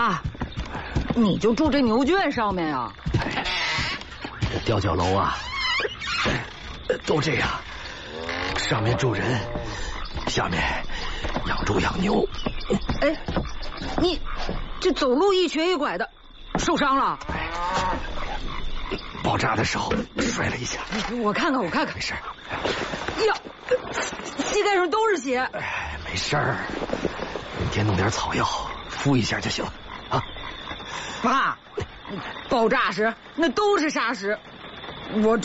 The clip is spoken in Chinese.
爸，你就住这牛圈上面呀？ 这吊脚楼啊，都这样，上面住人，下面养猪养牛。 哎，你这走路一瘸一拐的，受伤了？ 爆炸的时候摔了一下。 我看看， 没事。 呀，膝盖上都是血。 没事儿，明天弄点草药敷一下就行了啊。 爸，爆炸时那都是沙石，我